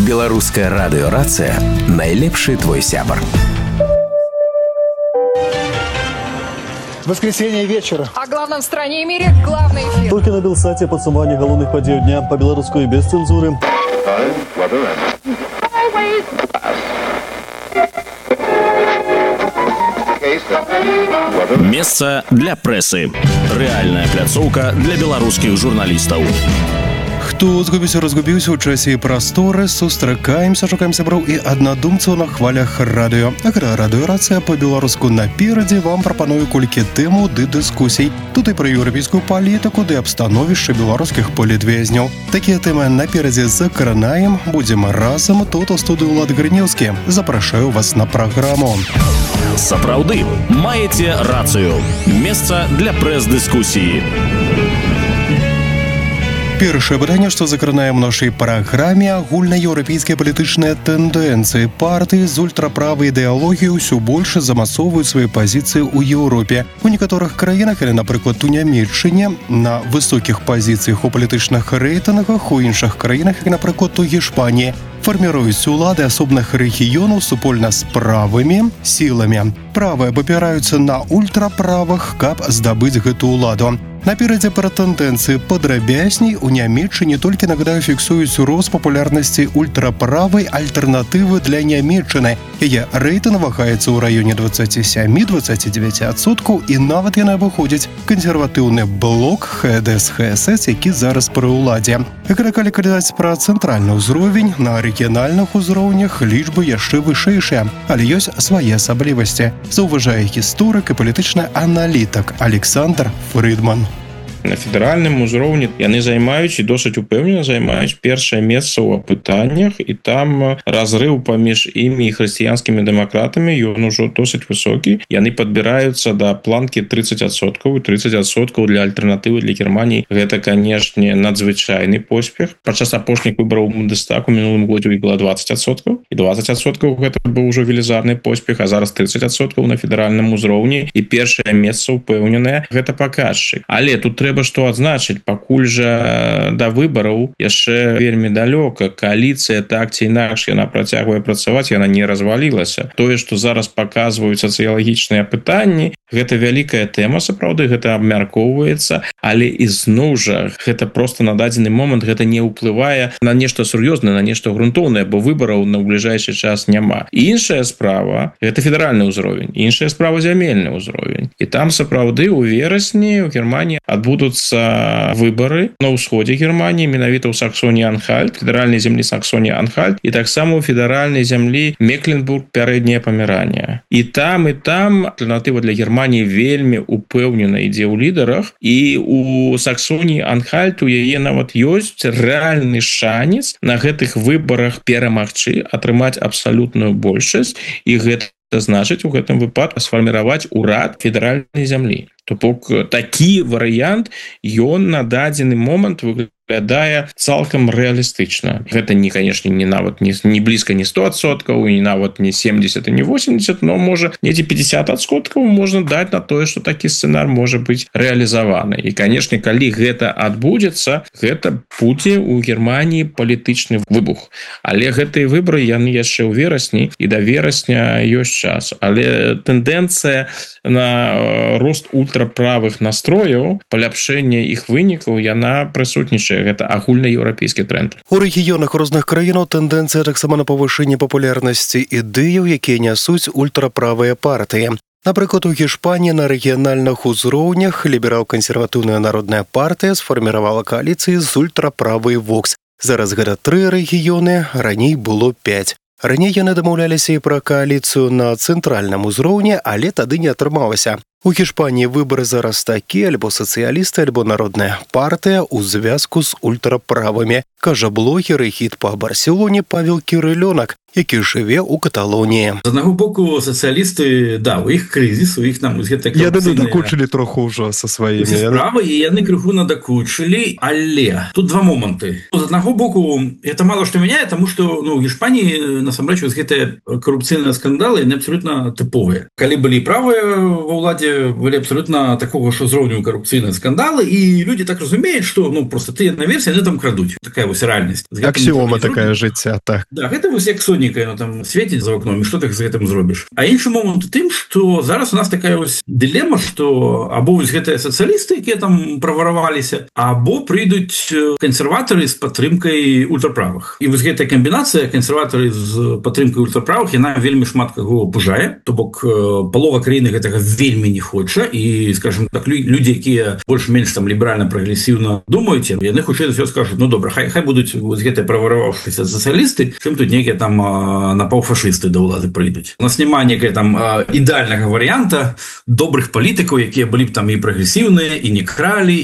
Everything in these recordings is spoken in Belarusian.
Беларуская радыёрацыя – найлепшы твой сябар. Воскресенье вечера. О главном в стране и мире главный эфир. Только на Белсате подсумование головных подей дня по-белорусски и без цензуры. Месца для прэсы. Рэальная пляцоўка для беларускіх журналістаў. Хто разгубіўся ў часе і прасторы, сустракаемся, шукаем сяброў і аднадумцаў на хвалях радыё. Радыёрацыя па-беларуску наперадзе вам прапаную колькі тэму ды дыскусій. Тут і пра еўрапейскую палітыку ды абстановішча беларускіх палітвязняў. Такія тэмы наперадзе закранаем, будзем разам тут у студыю Ўлад Грынеўскі. Запрашаю вас на праграму. Сапраўды, маеце рацыю. Месца для прэс-дыскусіі. Першае пытанне, што закранаем у нашай праграме, агульнаеўрапейскія палітычныя тэндэнцыі. Партыі з ультраправай ідэалогіяй усё больш замасоўваюць свае пазіцыі ў Еўропе. У некаторых краінах, или, напрыклад, у Нямецчыне, на высокіх пазіцыях у палітычных рэйтынгах, у іншых краінах, як, напрыклад, у Гішпаніі, фарміруюць улады асобных рэгіёнаў супольна з правымі сіламі. Правыя абапіраюцца на ультраправых, каб здабыць гэту ўладу. Наперадзе пра тэндэнцыі падрабязней. У Нямецчыне толькі, нагадаю, фіксуюць рост папулярнасці ультраправай альтэрнатывы для Нямецчыны. Яе рэйтынг вагаецца ў раёне 27-29%, і нават яна абыходзіць кансерватыўны блок ХДС-ХСС, які зараз пры ўладзе. Калі казаць пра цэнтральны ўзровень, на рэгіянальных узроўнях лічбы яшчэ вышэйшыя, але ёсць свае асаблівасці, заўважае гісторык і палітычны аналітык Александр Фрыдман. На федэральным узроўні яны займаюць і досыць упэўнена займаюць першае месца ў апытаннях, і там разрыў паміж імі і хрысціянскімі дэмакратамі ён ужо досыць высокі. Яны падбіраюцца да планкі 30%, і 30% для альтэрнатывы для Германії. Гэта, канешне, надзвычайны поспех. Падчас апошніх выбараў Бундестаг у мінулым годзе было 20%, і 20% гэта быў ужо велізарны поспех, а зараз 30% на федэральным узроўні, і першае месца упэўненае. Гэта паказчык. Але тут трэба што адзначыць, пакуль жа да выбараў яшчэ вельмі далёка. Кааліцыя так ці інакш яна працягвае працаваць, яна не развалілася. Тое, што зараз паказваюць сацыялагічныя пытанні, гэта вялікая тэма, сапраўды, гэта абмяркоўваецца, але ізноў жа гэта проста на дадзены момант гэта не ўплывае на нешта сур'ёзнае, на нешта грунтоўнае, бо выбараў на бліжэйшы час няма. Іншая справа гэта федэральны ўзровень, іншая справа зямельны ўзровень. І там сапраўды ў верасні ў Германії адбудуцца выбары на ўсходзе Германії, менавіта ў Саксоніі-Анхальт, федэральнай зямлі Саксоніі-Анхальт, і таксама ў федэральнай зямлі Мекленбург, пярэдняе памеранне. І там альтэрнатыва для Германії вельмі упэўнена ідзе ў лідарах, і у Саксоніі-Анхальт у яе нават ёсць рэальны шанец на гэтых выбарах перамагчы, атрымаць абсалютную большасць, і гэта значыць у гэтым выпадку сфарміраваць урад федэральнай зямлі. То бок такі варыянт ён на дадзены момант выглядае цалкам рэалістычна. Гэта не, канешне, не нават не блізка не 100%, і нават не 70 і не 80, но можа недзе 50% можна даць на тое, што такі сцэнар можа быць рэалізаваны. І, канешне, калі гэта адбудзецца, гэта будзе ў Германії палітычны выбух. Але гэтыя выбары яны яшчэ ў верасні, і да верасня ёсць час. Але тэндэнцыя на рост ультраправых настрояў, паляпшэнне іх вынікаў, яна прысутнічае. Гэта агульнаеўрапейскі тренд. У рэгіёнах розных краінаў тэндэнцыя таксама на павышэнне папулярнасці ідэяў, якія нясуць ультраправыя партыі. Напрыклад, у Гішпаніі на рэгіянальных узроўнях ліберал-кансерватыўная народная партыя сфарміравала кааліцыі з ультраправай Вокс. Зараз гэта 3 рэгіёны, раней было 5. Раней яны дамаўляліся і пра кааліцыю на цэнтральным узроўні, але тады не атрымалася. У Гішпаніі выбары зараз такі, альбо сацыялісты, альбо народная партыя ў звязку з ультраправымі, кажа блогер і хіт па Барселоне Павел Кірылёнак, які жыве ў Каталоніі. З аднаго боку, сацыялісты, да, у іх крызіс, у іх там гэта яны надакучылі троху ўжо са сваімі справы, і яны крыху надакучылі, але тут два моманты. З аднаго боку, это мало што мяняе, таму што у Гішпаніі насамрэч гэтыя карупцыйныя скандалы яны абсолютна тыповыя. Калі былі правыя ва ўладзе, былі абсолютна такога ж узроўню карупцыйныя скандалы, і людзі так разумеюць, што просто тыя наверсе яны там крадуць. Такая вось рэальнасць. Аксіома такая жыцця, так. Да, гэта вось як сонейка, яно там свеціць за окном, і што ты з гэтым зробіш. А іншы момант у тым, што зараз у нас такая вось дылема, што або вось гэтыя сацыялісты, якія там правараваліся, або прыйдуць кансерватары з падтрымкай ультраправых. І вось гэтая камбінацыя кансерватары з падтрымкай ультраправых, яна вельмі шмат каго пужае, то бок палова краіны гэтага вельмі не хоча, і, скажем так, людзі, якія больш-менш там ліберальна-прагрэсіўна думаюць, яны хутчэй за ўсё скажуць, ну добра, хай будуць вось гэтыя правараваўшыся сацыялісты, чым тут некія там напаўфашысты да ўлады прыйдуць. У нас няма некая там ідэальнага варыянта добрых палітыкаў, якія былі б там і прагрэсіўныя, і не кралі,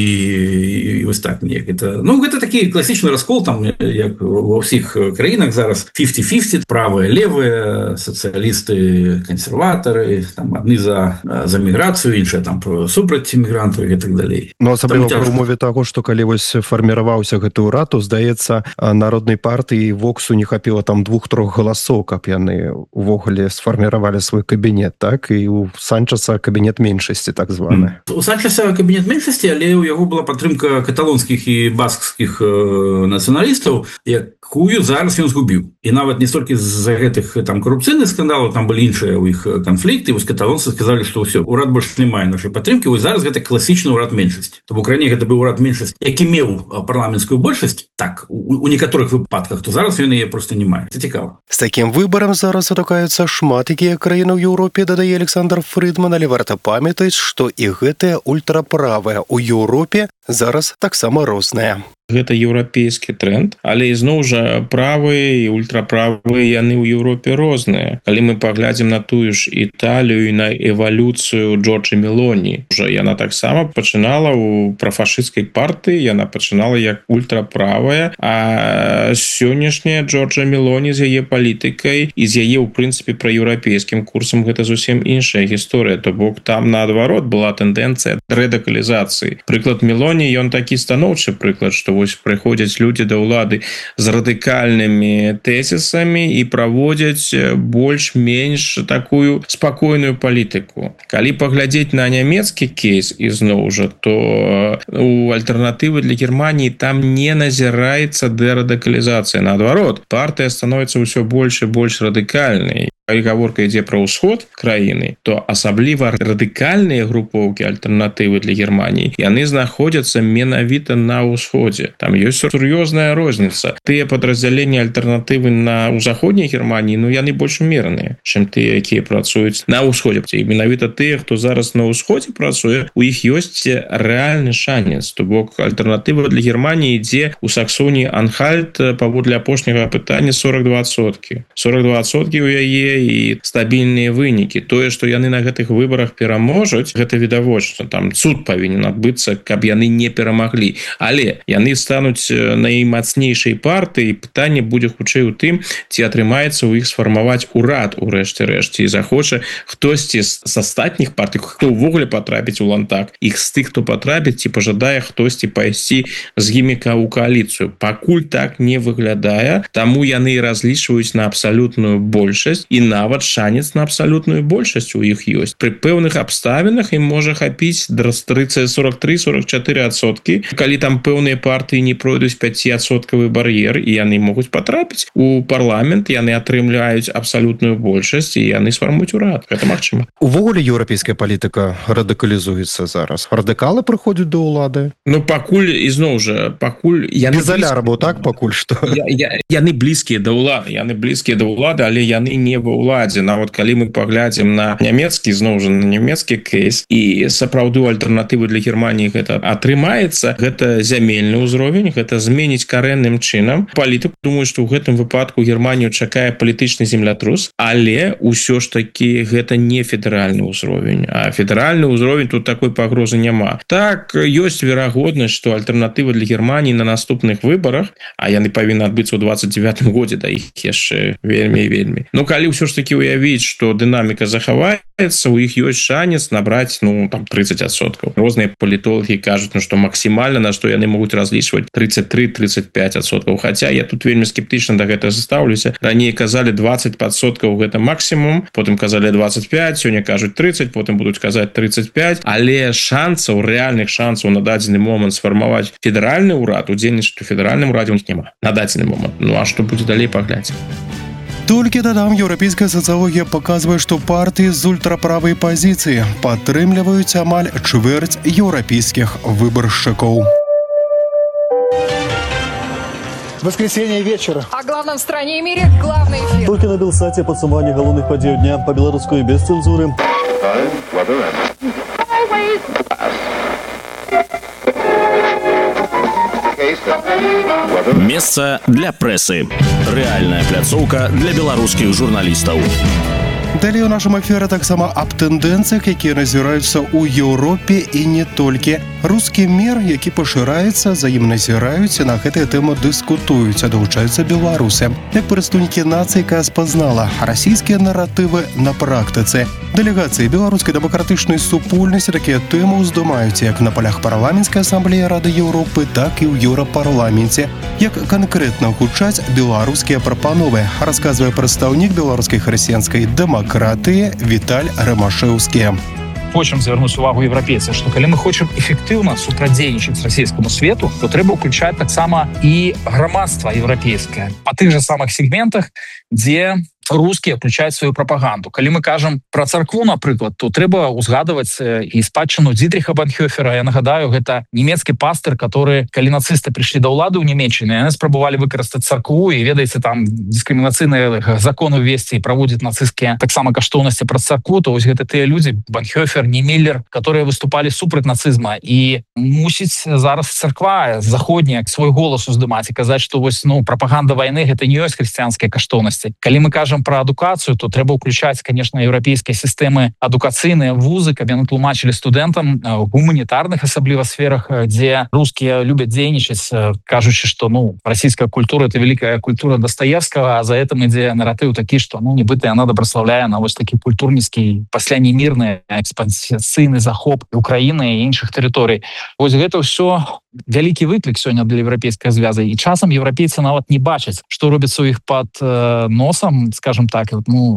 і вось так неяк. Гэта такі класічны раскол, там, як ва ўсіх краінах зараз 50-50, правыя, левыя, сацыялісты, кансерватары, там адны за міграцыю, іншыя там супраць мігрантаў і так далей. Ну, асабліва пры умове таго, што калі вось фарміраваўся гэты ўрад, то, здаецца, Народнай партыі Воксу не хапіла там 2-3 галасоў, каб яны увогуле сфарміравалі свой кабінет, так? І у Санчеса кабінет меншасці, так званы. У Санчеса кабінет меншасці, але ў яго была падтрымка каталонскіх і баскскіх нацыяналістаў, якую зараз ён згубіў. І нават не столькі з-за гэтых там карупцыйных скандалаў, там былі іншыя ў іх канфлікты, вось каталонцы сказалі, што ўсё, урад больш не мае нашай падтрымкі, вось зараз гэта класічны урад меншасці. То бок раней гэта быў урад меншасці, які меў парламенцкую большасць, так, у некаторых выпадках, то зараз ён яе проста не мае. Це цікава. З такім выбарам зараз сутыкаюцца шмат якія краіны ў Еўропе, дадае Александр Фрыдман, але варта памятаць, што і гэтыя ультраправыя ў Еўропе зараз таксама розныя. Гэта еўрапейскі тренд, але ізноў жа правыя і ультраправыя яны ў Еўропе розныя. Калі мы паглядзім на тую ж Італію і на эвалюцыю Джорджа Мелоні, уже яна таксама пачынала ў прафашысцкай партыі, яна пачынала як ультраправая, а сённяшняя Джорджа Мелоні з яе палітыкай і з яе, ў прынцыпе, праеўрапейскім курсам гэта зусім іншая гісторыя. То бок там, наадварот, была тэндэнцыя рэдыкалізацыі. Прыклад Мелоні, ён такі станоўчы прыклад, што вось прыходзяць людзі да ўлады з радыкальнымі тэзісамі і праводзяць больш-менш такую спакойную палітыку. Калі паглядзець на нямецкі кейс ізноў жа, то у альтэрнатывы для Германіі там не назіраецца дэрадыкалізацыя. Наадварот, партыя становіцца ўсё больш і больш радыкальнай. Калі гаворка ідзе пра ўсход краіны, то асабліва радыкальныя групоўкі альтэрнатывы для Германіі, яны знаходзяцца менавіта на ўсходзе. Там ёсць сур'ёзная розніца. Тыя падраздзяленні альтэрнатывы ў заходняй Германіі, яны больш умераныя, чым тыя, якія працуюць на ўсходзе. І менавіта тыя, хто зараз на ўсходзе працуе, у іх ёсць рэальны шанец. То бок альтэрнатыва для Германіі ідзе ў Саксоніі Анхальт паводле апошняга апытання 42%. 42% у яе і стабільныя вынікі. Тое, што яны на гэтых выбарах пераможуць, гэта відавочна. Там цуд павінен адбыцца, каб яны не перамаглі. Але яны стануць наймацнейшай партыяй, пытанне будзе хутчэй у тым, ці атрымаецца ў іх сфармаваць урад у рэшце-рэшце, і захоча хтосьці з астатніх партый, хто ўвогуле патрапіць у лантак, іх з тых, хто патрапіць, ці пажадае хтосьці пайсці з імі ў кааліцыю. Пакуль так не выглядае, таму яны разлічваюць на абсалютную большасць, і нават шанец на абсалютную большасць у іх ёсць. Пры пэўных абставінах ім можа хапіць 43-44%, калі там пэўныя партыі не пройдуць 5% бар'ер, і яны могуць патрапіць у парламент, яны атрымляюць абсалютную большасць, і яны сфармуюць урад. Гэта магчыма. Увогуле еўрапейская палітыка радыкалізуецца зараз. Радыкалы прыходзяць да ўлады? Пакуль, ізноў жа, пакуль... Без алярму, так, пакуль што? Яны блізкія да ўлады, але яны не ва ва ўладзе. Нават калі мы паглядзім на нямецкі, зноў жа на нямецкі кейс, і сапраўды альтэрнатывы для Германії гэта атрымаецца, гэта зямельны ўзровень, гэта зменіць карэнным чынам палітыку. Думаю, што ў гэтым выпадку Германію чакае палітычны землятрус, але ўсё ж такі гэта не федэральны ўзровень, а федэральны ўзровень тут такой пагрозы няма. Так, ёсць верагоднасць, што альтэрнатыва для Германії на наступных выбарах, а яны павінны адбыцца ў 29 годзе, да іх яшчэ вельмі і вельмі. Ну, калі ўсё ж такі ўявіць, што дынаміка захаваецца, у іх ёсць шанец набраць, 30%. Розныя палітолагі кажуць, што максімальна, на што яны могуць разлічваць 33-35%. Хаця я тут вельмі скептычна да гэтага застаўлюся. Раней казалі 20% гэта максімум, потым казалі 25, сёння кажуць 30, потым будуць казаць 35, але шансаў, рэальных шансаў на дадзены момант сфармаваць федэральны ўрад, удзельнічаць у федэральным урадзе у них няма. На дадзены момант. Ну а што будзе далей, паглядзім. Толькі дадам, еўрапейская сацыялогія паказвае, што партыі з ультраправай пазіцыі падтрымліваюць амаль чвэрць еўрапейскіх выбаршчыкаў. Воскресенье вечера. О главном в стране и мире главный эфир. Только на Белсате подсумование головных подей дня по-белорусски без цензуры. Месца для прэсы. Рэальная пляцоўка для беларускіх журналістаў. Далей у нашым эфіры таксама аб тэндэнцыях, якія назіраюцца ў Еўропе і не толькі. Рускі мір, які пашыраецца, за ім назіраюць і на гэтую тэму дыскутуюць, а далучаюцца беларусы. Як прадстаўнікі нацыі, якая спазнала расійскія наратывы на практыцы. Дэлегацыі беларускай дэмакратычнай супольнасці такія тэмы ўздымаюць як на палях парламенцкай асамблеі Рады Еўропы, так і ў Еўрапарламенце. Як канкрэтна гучаць беларускія прапановы, расказвае прадстаўнік беларускай хрысціянскай дэмакратыі Віталь Рымашэўскі. Хочам звярнуць увагу еўрапейцаў, што калі мы хочам эфектыўна супрацьдзейнічаць расійскаму свету, то трэба ўключаць таксама і грамадства еўрапейскае па тых жа самых сегментах, дзе рускія ўключаюць сваю прапаганду. Калі мы кажам пра царкву, напрыклад, то трэба ўзгадваць і спадчыну Дзітріха Банхёфера. Я нагадаю, гэта нямецкі пастыр, который, калі нацысты прыйшлі да ўлады ў Нямецчыне, яны спрабавалі выкарыстаць царкву і, ведаеце, там дыскрымінацыйныя законы ўвесці і праводзіць нацысцкія таксама каштоўнасці праз царкву, то вось гэта тыя людзі, Банхёфер, Немиллер, которые выступалі супраць нацызма. І мусіць зараз царква заходняя свой голас уздымаць і казаць, што вось, прапаганда вайны гэта не ёсць хрысціянскія каштоўнасці. Калі мы кажам про адукацыю, то трэба ўключаць, конечно, еўрапейскія сістэмы адукацыйныя вузы, каб яны тлумачылі студэнтам у гуманітарных асабліва сферах, дзе рускія любяць дзейнічаць, кажучы, што расійская культура это великая культура Достоевского, а за этим ідзе наратыў такі, што нібыта яна добраслаўляе на вось такі культурніцкі пасля немірны экспансійны захоп Украіны і іншых тэрыторый. Вось гэта ўсё вялікі выклік сёння для еўрапейскай звязы, і часам еўрапейцы нават не бачаць, што робіцца ў іх пад носам, скажем так,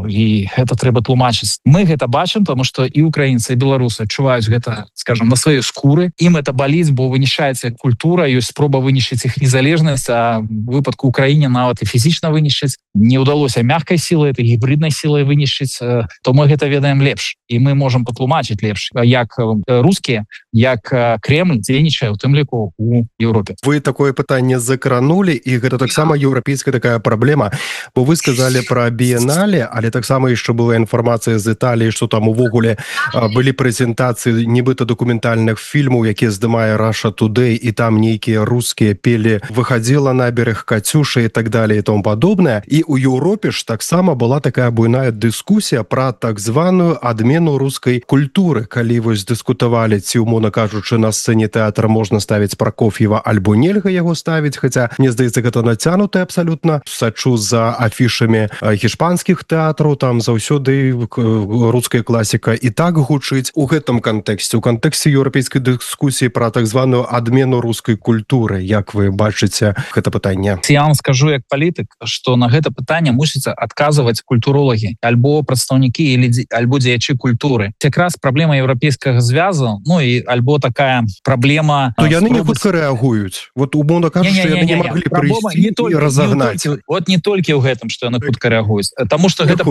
і гэта трэба тлумачыць. Мы гэта бачым, тому што і украінцы, і беларусы адчуваюць гэта, скажем, на сваёй скуры. Ім это баліць, бо вынішчаецца культура, ёсць спроба вынішчыць іх незалежнасць, а в выпадку Украіне нават і фізічна вынішчыць. Не ўдалося мягкай сілай, это гібриднай сілай вынішчыць, то мы гэта ведаем лепш. І мы можам патлумачыць лепш, як рускія, як Кремль дзейнічае, у тым ліку у Еўропе. Вы такое пытанне закранули, і гэта таксама еўрапейская такая праблема, бо вы сказали про біенале, але таксама яшчэ была інфармацыя з Італіі, што там увогуле былі прэзентацыі нібыта дакументальных фільмаў, якія здымае Russia Today, і там нейкія рускія пелі «Выходила на берег Катюша» і так далее і тому падобнае. І у Еўропе ж таксама была такая буйная дыскусія пра так званую адмену рускай культуры, калі вось дыскутавалі, ці умоўна кажучы, на сцэне тэатра можна ставіць Прокофьева альбо нельга яго ставіць, хаця, мне здаецца, гэта нацянутае абсалютна. Сачу за афішамі гішпанскіх тэатраў, там заўсёды руская класіка і так гучыць. У гэтым кантэксце, у кантэксце еўрапейскай дыскусіі пра так званую адмену рускай культуры, як вы бачыце гэта пытанне? Я вам скажу як палітык, што на гэта пытанне мусіць адказваць культуролагі, альбо прадстаўнікі альбо дзеячы культуры. Якраз праблема еўрапейскага звязу, і альбо такая праблема... То яны не хутка рэагуюць? Вот умоўна кажучы, яны не маглі прыйсці і разагнаць. Вот не толькі ў гэтым, што яны хутка рэагуюць. Таму што гэта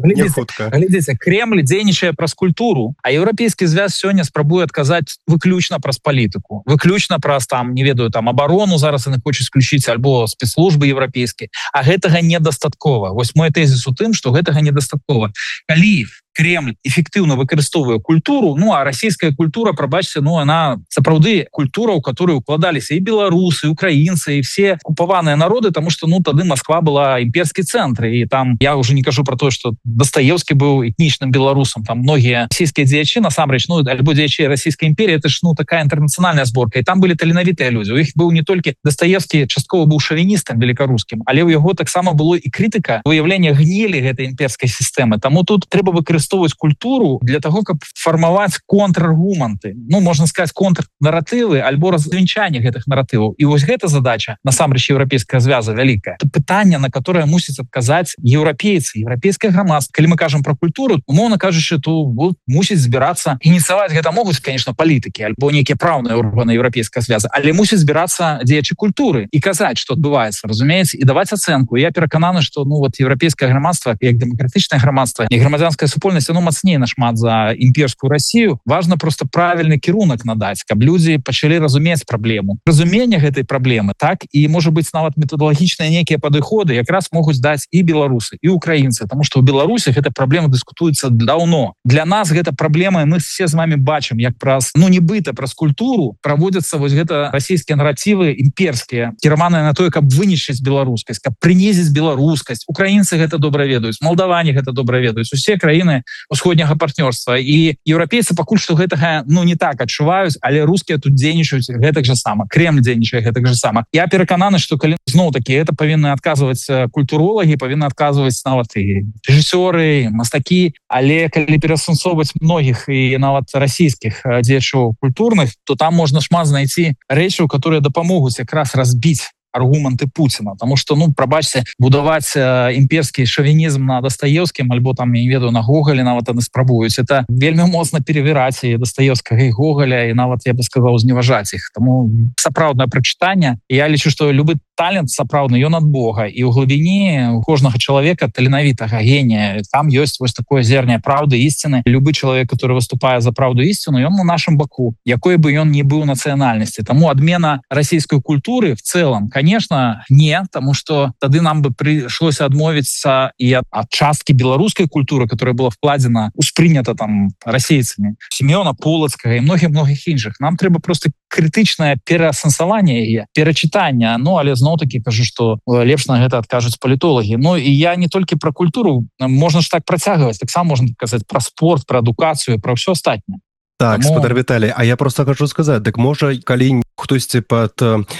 глядзіце, Кремль дзейнічае праз культуру, а Еўрапейскі звяз сёння спрабуе адказаць выключна праз палітыку, выключна праз там, не ведаю, там абарону зараз яны хочуць включыць альбо спецслужбы еўрапейскія, а гэтага недастаткова. Вось мой тэзіс у тым, што гэтага недастаткова. Калі Кремль эфектыўна выкарыстоўвае культуру, ну а расійская культура, прабачце, ну она сапраўды культура, у которую укладаліся і беларусы, і украінцы, і все окупаваныя народы, таму што ну тады Москва была імперскі цэнтр, і там я уже не кажу про то, што Дастаевскі быў этнічным беларусам, там многія расійскія дзеячы насамрэч, ну альбо дзеячы расійскай імперіі, это ж ну такая інтэрнацыянальная зборка, і там былі таленавітыя людзі. У іх быў не толькі Дастаевскі часткова быў шавіністам великарускім, але ў яго таксама было і крытыка выяўлення гнілі гэтай імперскай сістэмы. Таму тут трэба выкарыстоўваць культуру для того, каб фармаваць контраргументы, ну можна сказаць контрнаратывы альбо развенчанне гэтых наратываў. І вось гэта задача насамрэч еўрапейскага звяза вялікая. Это пытанне, на которое мусіць адказаць еўрапейцы, еўрапейскае грамадства. Калі мы кажам про культуру, умоўна кажучы, то мусіць збірацца, ініцыяваць гэта могуць, конечно, палітыкі альбо нейкія праўныя органы еўрапейскага звяза, але мусіць збірацца дзеячы культуры і казаць, што адбываецца, разумееце, і даваць ацэнку. Я перакананы, што ну вот еўрапейскае грамадства, як дэмакратычнае грамадства, і грамадзянская супольнасць, ну мацней нашмат за імперскую Россию. Важно просто правільны кірунак надаць, каб людзі пачалі разумець праблему. Разуменне гэтай праблемы, так, і можа быць нават методолагічныя нейкія падыходы якраз могуць даць і беларусы, і украінцы, потому што ў Беларусі гэта праблема дыскутуецца даўно. Для нас гэта праблема, мы все з вами бачым, як праз, ну нібыта праз культуру праводзяцца вось гэта расійскія наратывы імперскія, кіраваныя на тое, каб вынішчыць беларускасць, каб прынізіць беларускасць. Украінцы гэта добра ведаюць, малдаване гэта добра ведаюць, усе краіны усходняга партнёрства, і еўрапейцы пакуль што гэтага ну не так адчуваюць, але рускія тут дзейнічаюць гэтак жа сама, Кремль дзейнічае гэтак жа сама. Я перакананы, што калі зноў такі это павінны адказваць культуролагі, павінны адказваць нават і рэжысёры, мастакі, але калі перасэнсоўваць многіх і нават расійскіх дзеячоў культурных, то там можна шмат знайсці рэчаў, которые дапамогуць якраз разбіць аргументы Путина, потому что, ну, прабачце, будаваць імперскі шавінізм на Дастаевскім альбо там, я не ведаю, на Гоголе нават яны спрабуюць. Это вельмі моцна перавіраць і Дастаевскага, і Гоголя, і нават, я бы сказаў, зневажаць іх. Таму сапраўднае прачытанне. Я лічу, што любы талент сапраўдны, ён ад Бога, і ў глыбіні у кожнага чалавека таленавітага генія, там ёсць вось такое зерне праўды, ісціны. Любы чалавек, который выступае за праўду і ісціну, ён на нашым баку, якой бы ён ні быў нацыянальнасці. Таму адмена расійскай культуры в цэлым, конечно, не, потому что тады нам бы пришлось адмовіцца і ад часткі беларускай культуры, которая была вкладзена, успрынята там расейцамі, Семёна Полацкага і многіх іншых. Нам трэба просто крытычнае пераасэнсаванне яе, перачытанне. Ну, але зноў-такі кажу, што лепш на гэта адкажуць палітолагі. Ну, і я не толькі пра культуру, можна ж так працягваць, таксама можна казаць пра спорт, пра адукацыю, пра ўсё астатняе. Так, спадар Віталій, а я просто хочу сказаць, дык можа, калі хтосьці пад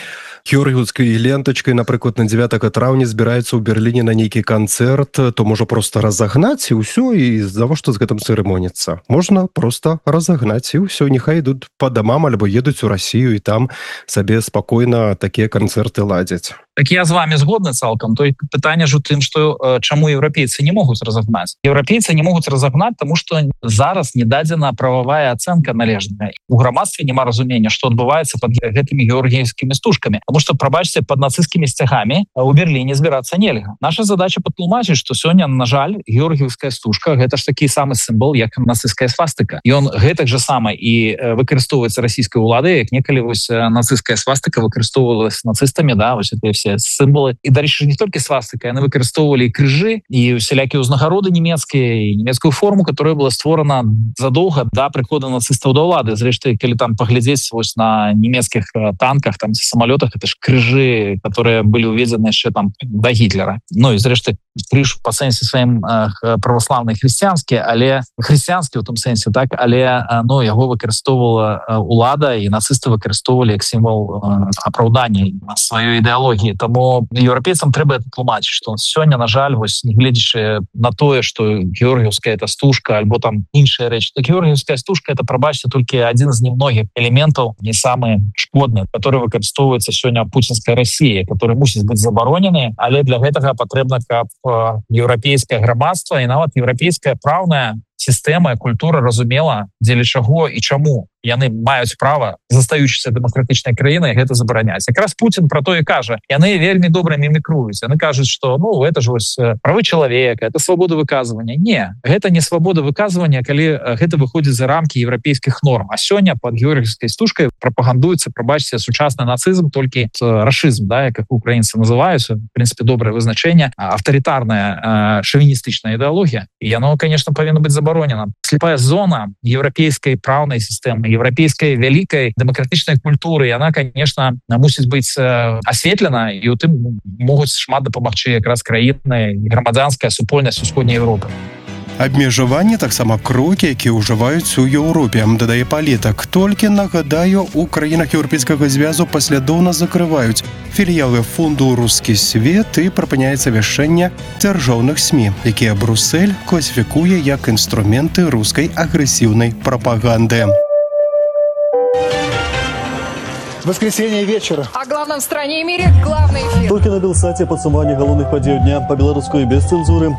георгіўскай лентачкай, напрыклад, на 9 траўня збіраецца ў Берліне на нейкі канцэрт, то можа просто разагнаць і ўсё, і завошта з гэтым цырымоніцца? Можна просто разагнаць і ўсё, няхай ідуць па дамам альбо едуць у Расію і там сабе спакойна такія канцэрты ладзяць. Так я з вами згодны цалкам. То пытанне ж у тым, што чаму еўрапейцы не могуць разагнаць? Еўрапейцы не могуць разагнаць, таму што зараз не дадзена прававая ацэнка належная. У грамадстве няма разумення, што адбываецца пад гэтымі георгіевскімі стужкамі. Таму што, прабачце, пад нацысцкімі сцягамі у Берліне збірацца нельга. Наша задача патлумачыць, што сёння, на жаль, георгіевская стужка гэта ж такі самы сімвол, як нацысцкая свастыка. Ён гэтак жа сама і выкарыстоўваецца расійскай уладай, як некалі вось нацысцкая свастыка выкарыстоўвалась нацыстамі, да, вось гэтыя все сімволы. І, дарэчы, не толькі свастыка, яны выкарыстоўвалі і крыжы, і усялякія ўзнагароды нямецкія, і нямецкую форму, которая была створана задоўга да прыходу нацыстаў да ўлады. Зрэшты, калі там паглядзець вось на нямецкіх танках, там самалётах, это ж крыжы, которые былі ўведзены яшчэ там да Гітлера. Ну і зрэшты, крыж па сэнсе сваім праваслаўны хрысціянскі, але хрысціянскі ў том сэнсе, так, але ну, яго выкарыстоўвала ўлада, і нацысты выкарыстоўвалі як сімвол апраўдання сваёй ідэалогіі. Таму еўрапейцам трэба это тлумачыць, што сёння, на жаль, вось нягледзячы на тое, што георгіевская это стужка альбо там іншыя рэчы, то георгіевская стужка это, прабачце, толькі адзін з немногіх элементаў, не самы шкодны, который выкарыстоўваецца сёння пуцінская Расія, который мусіць быць забаронены, але для гэтага патрэбна, каб еўрапейскае грамадства і нават еўрапейская праўная сістэма, культура разумела, дзеля чаго і чаму яны маюць права, застаючыся дэмакратычнай краінай, гэта забараняць. Якраз Путін про то і кажа, яны вельмі добра мімікруюць. Яны кажуць, што это ж вось правы чалавека, это свабода выказвання. Не, гэта не свабода выказвання, калі гэта выходзіць за рамкі еўрапейскіх норм. А сёння под георгіевскай стужкай прапагандуецца, прабачце, сучасны нацызм, толькі рашызм, да, як украінцы называюць, в принципе, добрае вызначэнне, аўтарытарная шовіністычная ідэалогія. І яно, конечно, павінна быць забаронена. Слепая зона еўрапейскай праўнай сістэмы, еўрапейскай вялікай дэмакратычнай культуры, яна, конечно, мусіць быць асветлена, і у тым могуць шмат дапамагчы якраз краіны, грамадзянская супольнасць усходняй Европы. Абмежаванне таксама крокі, якія ўжываюць у Еўропе, дадае палітык. Толькі, нагадаю, у краінах Еўрапейскага звязу паслядоўна закрываюць філіялы фонду «Рускі свет» і прапыняецца вяшчэнне дзяржаўных СМІ, якія Брюссель класіфікуе як інструменты рускай агрэсіўнай прапаганды. Воскресенье вечера. О главном в стране и мире главный эфир. Только на Белсате подсумование головных подей дня по-белорусски без цензуры.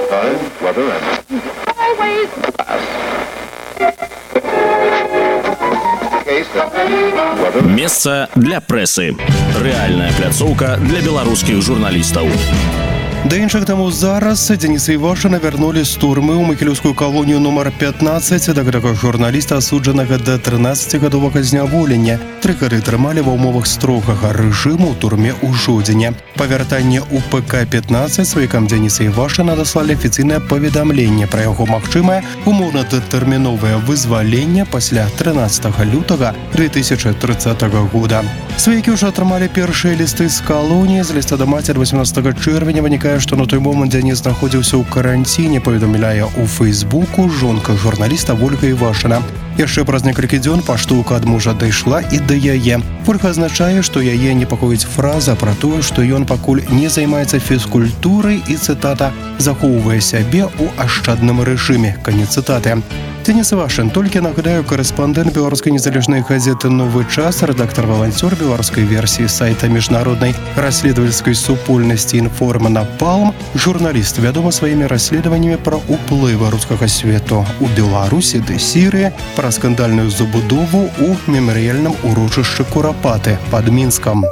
Месца для прэсы. Рэальная пляцоўка для беларускіх журналістаў. Да іншых таму зараз Дзениса Івашына вярнулі з турмы ў Магілёўскую калонію нумар 15, да гэтага журналіста асуджанага да 13гадовага зняволення. 3 гады трымалі ва ўмовах строгага рэжыму ў турме ў Жодзіне. Па вяртанні ў ПК-15 сваякам Дзениса Івашына даслалі афіцыйнае паведамленне пра яго магчымае умоўна-датэрміновае вызваленне пасля 13 лютага 2030 года. Сваякі ўжо атрымалі першыя лісты з калоніі. З ліста да маці 18 чэрвеня вынікае, што на той момант Дзеніс знаходзіўся ў каранціне, паведамляе ў Фейсбуку жонка журналіста Вольга Івашына. Яшчэ праз некалькі дзён паштоўка ад мужа дайшла і да яе. Вольга азначае, што яе непакоіць фраза пра тое, што ён пакуль не займаецца фізкультурай і, цытата, захоўвае сябе ў ашчадным рэжыме. Канец цытаты. Дзеніс Івашын, толькі, нагадаю, корэспандэнт беларускай незалежнай газеты «Новы час», рэдактар-валанцёр беларускай версіі сайта міжнароднай расследавальскай супольнасці «Інформа Напалм», журналіст, вядомы сваімі расследаваннямі пра ўплывы рускага свету ў Беларусі ды Сірыі, пра скандальную забудову ў мемарыяльным урочышчы Курапаты пад Мінскам.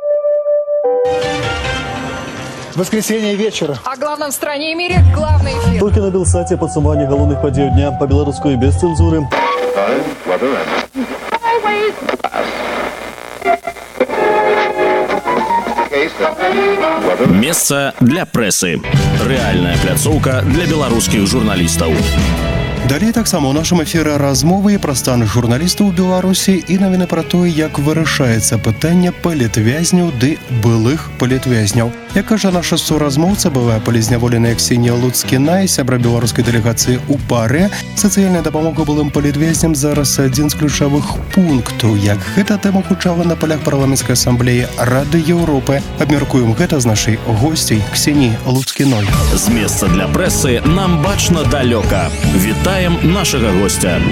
Воскресенье вечера. О главном в стране и мире главный эфир. Только на Белсате подсумование головных подей дня по-белорусски без цензуры. Месца для прэсы. Рэальная пляцоўка для беларускіх журналістаў. Далей таксама ў нашым эфіры размовы пра стан журналістаў у Беларусі і навіны пра тое, як вырашаецца пытанне палітвязняў ды былых палітвязняў. Як кажа наша суразмоўца, былая палізняволеная Ксенія Луцкіна і сябра беларускай дэлегацыі ў ПАРЭ, сацыяльная дапамога былым палітвязням зараз адзін з ключавых пунктаў. Як гэта тэма гучала на палях парламенцкай асамблеі Рады Еўропы, абмяркуем гэта з нашай госцяй Ксеніі Луцкіной. З месца для прэсы нам бачна далёка. Вітаем нашага гостя.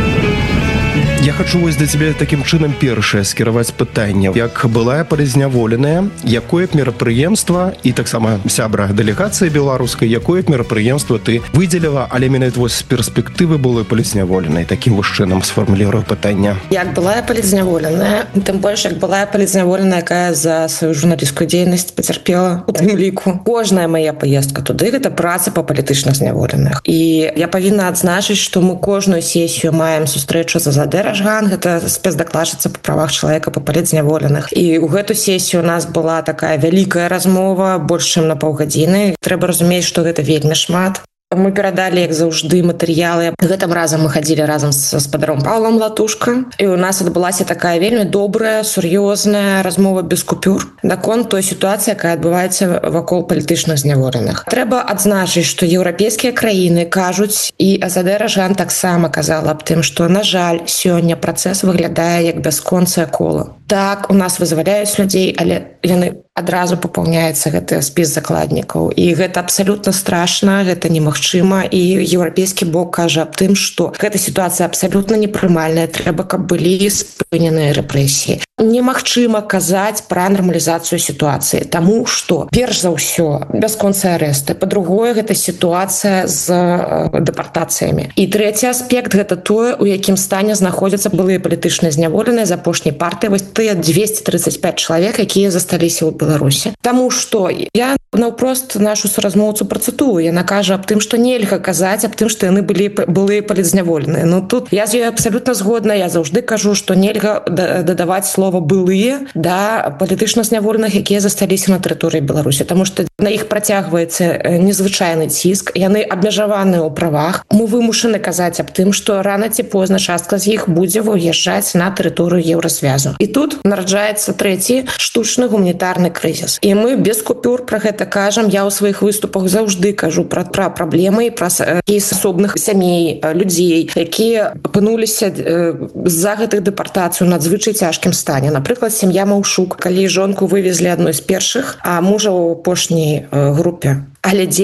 Я хочу вось да цябе такім чынам першае скіраваць пытанне. Як былая палізняволеная, якое б мерапрыемства і таксама сябра дэлегацыі беларускай, якое б мерапрыемства ты выдзеліла, але менавіта вось з перспектывы былой палізняволенай? Такім вось чынам сфармулірую пытанне. Як былая палізняволеная, тым больш як былая палізняволеная, якая за сваю журналісцкую дзейнасць пацярпела у тым ліку. Кожная мая паездка туды гэта праца па палітычных зняволеных. І я павінна адзначыць, што мы кожную сесію маем сустрэчу за Азадэ Ражган, гэта спецдакладчыца па правах чалавека па палітзняволеных. І ў гэту сесію у нас была такая вялікая размова, больш чым на паўгадзіны. Трэба разумець, што гэта вельмі шмат. Мы перадалі, як заўжды, матэрыялы. Гэтым разам мы хадзілі разам з гаспадаром Паўлам Латушка. І ў нас адбылася такая вельмі добрая, сур'ёзная размова без купюр наконт той сітуацыі, якая адбываецца вакол палітычных зняволеных. Трэба адзначыць, што еўрапейскія краіны кажуць, і Азадэ Ражган таксама казала аб тым, што, на жаль, сёння працэс выглядае як бясконцае кола. Так, у нас вызваляюць людзей, але яны адразу папаўняецца гэты спіс закладнікаў. І гэта абсалютна страшна, гэта немагчыма. І еўрапейскі бок кажа аб тым, што гэта сітуацыя абсалютна непрымальная, трэба, каб былі спыненыя рэпрэсіі. немагчыма казаць пра нармалізацыю сітуацыі, таму што перш за ўсё бясконцыя арэсты, па-другое гэта сітуацыя з дэпартацыямі. І трэці аспект гэта тое, у якім стане знаходзяцца былыя палітычныя зняволеныя з апошняй партыі, вось тыя 235 чалавек, якія засталіся ў Беларусі. Таму што я наўпрост нашу суразмоўцу працытую, яна кажа аб тым, што нельга казаць аб тым, што яны былыя палітзняволеныя. Ну тут я з ёй абсалютна згодна, я заўжды кажу, што нельга дадаваць слова былыя да палітычна зняволеных, якія засталіся на тэрыторыі Беларусі, таму што на іх працягваецца незвычайны ціск, яны абмежаваныя ў правах. Мы вымушаны казаць аб тым, што рана ці позна частка з іх будзе выязджаць на тэрыторыю Еўразвязу. І тут нараджаецца трэці штучны гуманітарны крызіс. І мы без купюр пра гэта кажам. Я ў сваіх выступах заўжды кажу пра праблемы, пра кейс асобных сямей, людзей, якія апынуліся з-за гэтых дэпартацый у надзвычай цяжкім стане. Напрыклад, сям'я Маўшук, калі жонку вывезлі адной з першых, а мужа ў апошняй групе. Але